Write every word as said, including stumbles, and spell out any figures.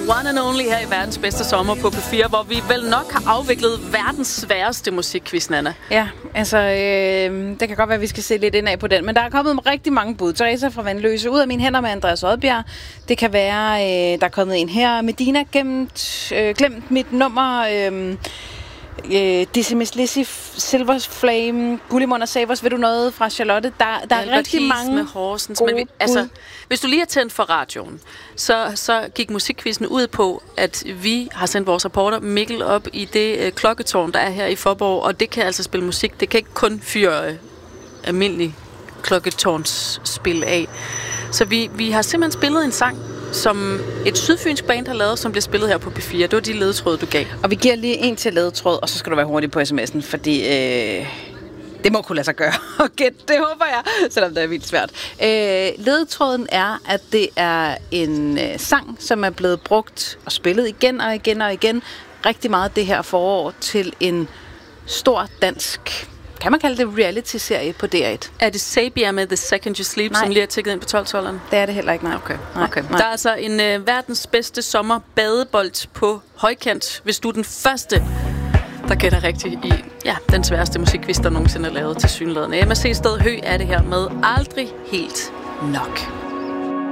One and Only her i verdens bedste sommer på P fire, hvor vi vel nok har afviklet verdens sværeste musikquiz, Nanna. Ja, altså, øh, det kan godt være, at vi skal se lidt indad på den, men der er kommet rigtig mange bud. Teresa fra Vandløse, Ud af mine hænder med Andreas Odbjerg. Det kan være, øh, der er kommet en her. Medina, gemt, øh, glemt mit nummer. Øh, Øh, Decimus Lizzy, Silver Flame, Gullimund og Savers, ved du noget fra Charlotte? Der, der er rigtig Heath mange med Horsens, men vi, altså, hvis du lige har tændt for radioen, så, så gik musikquizzen ud på, at vi har sendt vores reporter Mikkel op i det øh, klokketårn, der er her i Faaborg, og det kan altså spille musik. Det kan ikke kun fyre øh, almindelig klokketårnsspil af. Så vi, vi har simpelthen spillet en sang, som et sydfynsk band har lavet, som bliver spillet her på P fire. Det var de ledetråde, du gav. Og vi giver lige en til ledetråd, og så skal du være hurtig på sms'en, fordi øh, det må kunne lade sig gøre. Okay, det håber jeg, selvom det er vildt svært. Øh, ledetråden er, at det er en øh, sang, som er blevet brugt og spillet igen og igen og igen rigtig meget det her forår til en stor dansk, kan man kalde det, reality-serie på D R et. Er det Sabia med The Second You Sleep, nej, som lige er tækket ind på tolv-tolveren? Det er det heller ikke, nej. Okay. nej, okay. nej. Der er altså en øh, verdens bedste sommer badebold på højkant, hvis du er den første, der gætter rigtigt i ja, den sværeste musikquiz, der nogensinde er lavet til synlædende. M S C Sted Hø er det her med Aldrig Helt Nok.